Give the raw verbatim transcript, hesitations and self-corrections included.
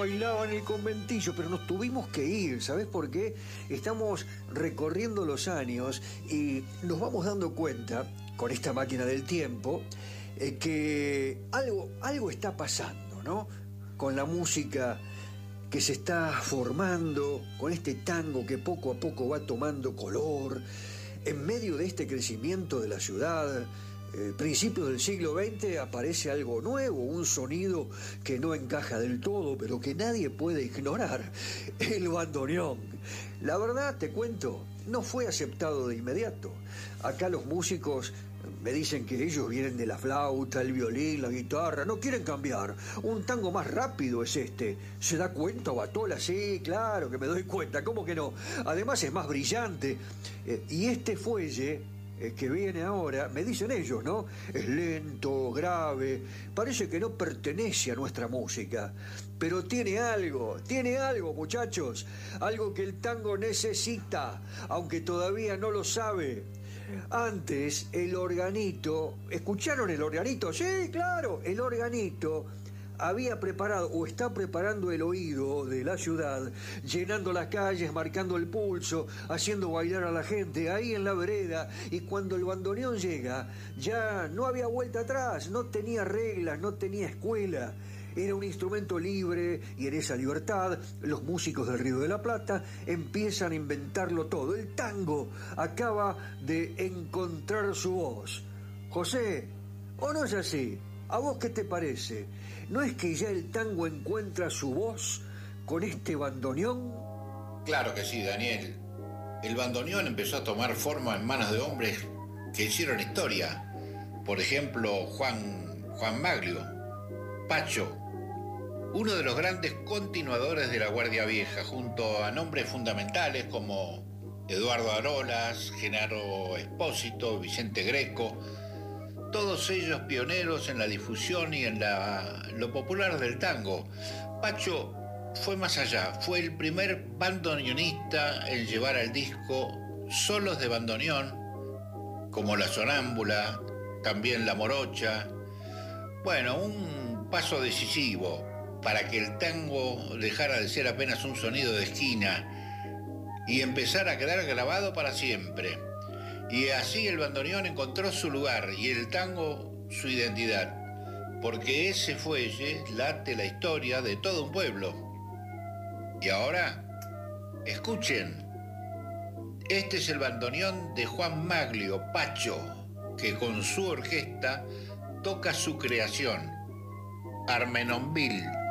bailaba en el conventillo, pero nos tuvimos que ir, ¿sabés por qué? Estamos recorriendo los años y nos vamos dando cuenta, con esta máquina del tiempo, eh, que algo, algo está pasando, ¿no? Con la música que se está formando, con este tango que poco a poco va tomando color, en medio de este crecimiento de la ciudad. Eh, principios del siglo veinte aparece algo nuevo, un sonido que no encaja del todo, pero que nadie puede ignorar, el bandoneón. La verdad, te cuento, no fue aceptado de inmediato. Acá los músicos me dicen que ellos vienen de la flauta, el violín, la guitarra, no quieren cambiar. Un tango más rápido es este. ¿Se da cuenta, Batola? Sí, claro que me doy cuenta, ¿cómo que no? Además es más brillante. Eh, y este fuelle eh, que viene ahora, me dicen ellos, ¿no? Es lento, grave, parece que no pertenece a nuestra música. Pero tiene algo, tiene algo, muchachos, algo que el tango necesita, aunque todavía no lo sabe. Antes, el organito, ¿escucharon el organito? Sí, claro, el organito había preparado o está preparando el oído de la ciudad, llenando las calles, marcando el pulso, haciendo bailar a la gente ahí en la vereda, y cuando el bandoneón llega, ya no había vuelta atrás, no tenía reglas, no tenía escuela. Era un instrumento libre y en esa libertad los músicos del Río de la Plata empiezan a inventarlo todo. El tango acaba de encontrar su voz. José, ¿o no es así? ¿A vos qué te parece? ¿No es que ya el tango encuentra su voz con este bandoneón? Claro que sí, Daniel. El bandoneón empezó a tomar forma en manos de hombres que hicieron historia. Por ejemplo, Juan, Juan Maglio, Pacho, uno de los grandes continuadores de la Guardia Vieja, junto a nombres fundamentales como Eduardo Arolas, Genaro Espósito, Vicente Greco, todos ellos pioneros en la difusión y en la, lo popular del tango. Pacho fue más allá, fue el primer bandoneonista en llevar al disco solos de bandoneón, como La Sonámbula, también La Morocha. Bueno, un paso decisivo para que el tango dejara de ser apenas un sonido de esquina y empezara a quedar grabado para siempre. Y así el bandoneón encontró su lugar y el tango su identidad, porque ese fuelle late la historia de todo un pueblo. Y ahora, escuchen, este es el bandoneón de Juan Maglio, Pacho, que con su orquesta toca su creación, Armenonville.